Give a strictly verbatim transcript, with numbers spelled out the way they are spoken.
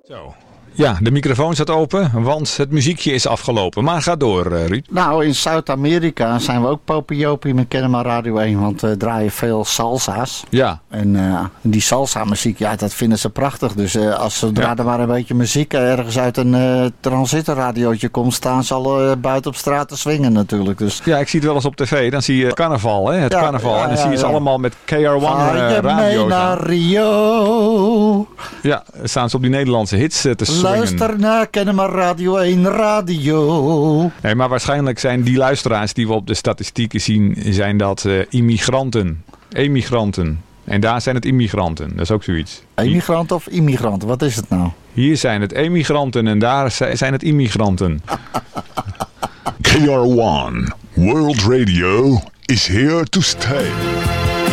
Zo. Ja, de microfoon staat open, want het muziekje is afgelopen. Maar ga door, uh, Ruud. Nou, in Zuid-Amerika zijn we ook popiopie met Kennemer Radio één, want we draaien veel salsa's. Ja. En uh, die salsa-muziek, ja, dat vinden ze prachtig. Dus uh, als zodra ja. er maar een beetje muziek ergens uit een uh, transistorradiootje komt, staan ze al uh, buiten op straat te swingen natuurlijk. Dus... Ja, ik zie het wel eens op tv. Dan zie je carnaval, hè? Het ja, carnaval. Ja, en dan ja, zie je ze ja. allemaal met K R één uh, radio's naar Rio. Ja, dan staan ze op die Nederlandse hits uh, te swingen. Luister naar Kennemer Radio één Radio. Nee, maar waarschijnlijk zijn die luisteraars die we op de statistieken zien, zijn dat uh, immigranten, emigranten. En daar zijn het immigranten, dat is ook zoiets. Emigranten of immigranten, wat is het nou? Hier zijn het emigranten en daar zijn het immigranten. K R één, World Radio is here to stay.